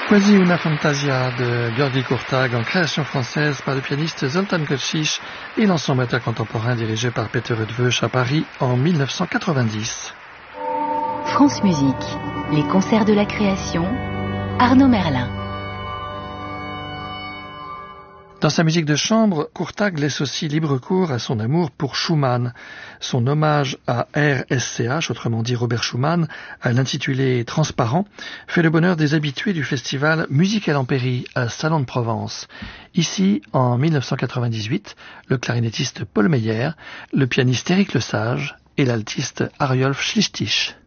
Quasi una fantasia de György Kurtág en création française par le pianiste Zoltán Kocsich et l'ensemble contemporain dirigé par Peter Eötvös à Paris en 1990. France Musique, les concerts de la création, Arnaud Merlin. Dans sa musique de chambre, Kurtág laisse aussi libre cours à son amour pour Schumann. Son hommage à RSCH, autrement dit Robert Schumann, à l'intitulé Transparent, fait le bonheur des habitués du festival Musique à l'Empéry à Salon de Provence. Ici, en 1998, le clarinettiste Paul Meyer, le pianiste Éric Lesage et l'altiste Ariolf Schlichting.